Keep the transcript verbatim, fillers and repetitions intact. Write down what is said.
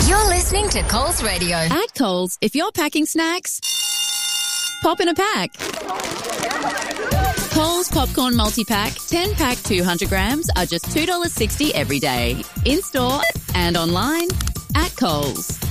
You're listening to Coles Radio. At Coles, if you're packing snacks, pop in a pack. Coles Popcorn Multi-Pack, ten pack two hundred grams are just two dollars sixty every day. In-store and online at Coles.